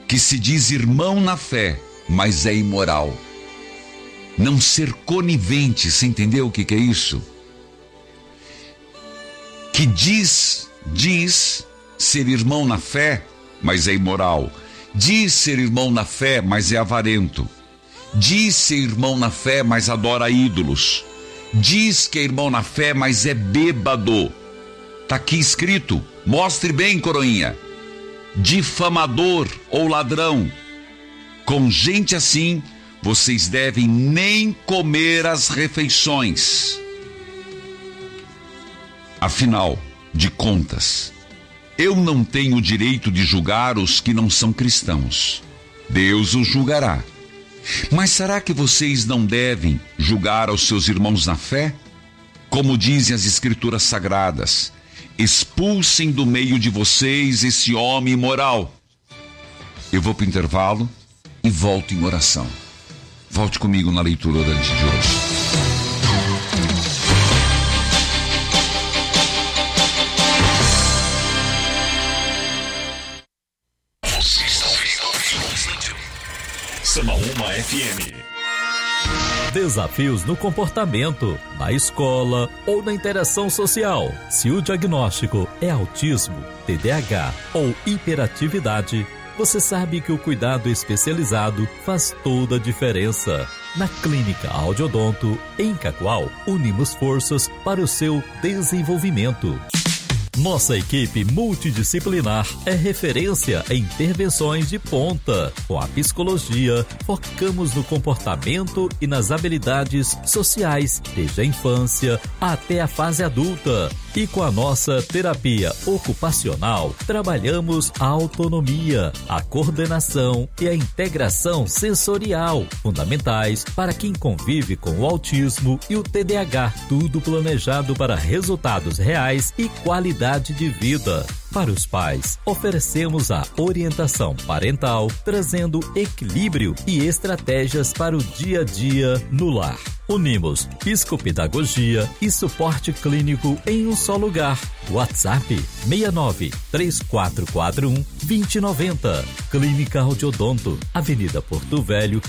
que se diz irmão na fé, mas é imoral. Não ser conivente, você entendeu o que é isso? Que diz ser irmão na fé, mas é imoral. Diz ser irmão na fé, mas é avarento. Diz ser irmão na fé, mas adora ídolos. Diz que é irmão na fé, mas é bêbado. Está aqui escrito, mostre bem, coroinha. Difamador ou ladrão. Com gente assim, vocês devem nem comer as refeições. Afinal de contas, eu não tenho o direito de julgar os que não são cristãos. Deus os julgará. Mas será que vocês não devem julgar aos seus irmãos na fé? Como dizem as Escrituras Sagradas, expulsem do meio de vocês esse homem imoral. Eu vou para o intervalo e volto em oração. Volte comigo na leitura de hoje. Samaúma FM. Desafios no comportamento, na escola ou na interação social. Se o diagnóstico é autismo, TDAH ou hiperatividade, você sabe que o cuidado especializado faz toda a diferença. Na Clínica Audiodonto, em Cacoal, unimos forças para o seu desenvolvimento. Nossa equipe multidisciplinar é referência em intervenções de ponta. Com a psicologia, focamos no comportamento e nas habilidades sociais, desde a infância até a fase adulta. E com a nossa terapia ocupacional, trabalhamos a autonomia, a coordenação e a integração sensorial, fundamentais para quem convive com o autismo e o TDAH. Tudo planejado para resultados reais e qualidade de vida. Para os pais, oferecemos a orientação parental, trazendo equilíbrio e estratégias para o dia a dia no lar. Unimos psicopedagogia e suporte clínico em um só lugar. WhatsApp 69 3441 2090. Clínica Audiodonto, Avenida Porto Velho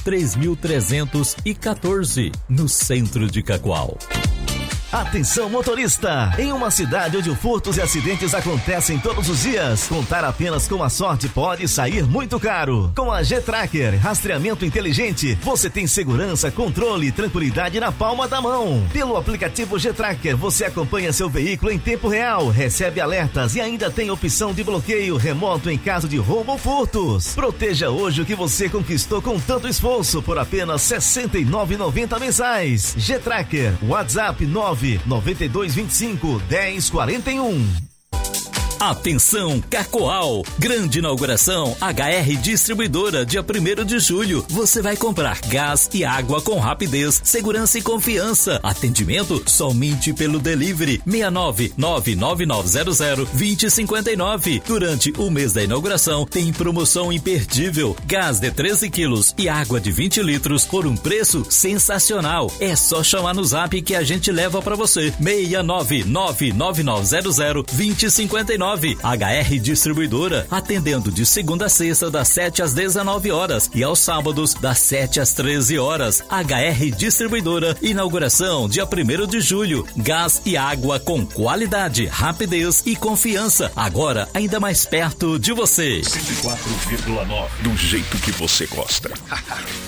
3314, no centro de Cacoal. Atenção, motorista! Em uma cidade onde furtos e acidentes acontecem todos os dias, contar apenas com a sorte pode sair muito caro. Com a G-Tracker, rastreamento inteligente, você tem segurança, controle e tranquilidade na palma da mão. Pelo aplicativo G-Tracker, você acompanha seu veículo em tempo real, recebe alertas e ainda tem opção de bloqueio remoto em caso de roubo ou furtos. Proteja hoje o que você conquistou com tanto esforço por apenas R$ 69,90 mensais. G-Tracker, WhatsApp 99225-1041. Atenção, Cacoal! Grande inauguração HR Distribuidora, dia 1º de julho. Você vai comprar gás e água com rapidez, segurança e confiança. Atendimento somente pelo delivery 69999002059. Durante o mês da inauguração tem promoção imperdível. Gás de 13 quilos e água de 20 litros por um preço sensacional. É só chamar no zap que a gente leva para você. 69999002059. HR Distribuidora, atendendo de segunda a sexta das 7 às 19 horas e aos sábados das 7 às 13 horas. HR Distribuidora, inauguração dia 1º de julho. Gás e água com qualidade, rapidez e confiança. Agora ainda mais perto de você. 104,9, do jeito que você gosta.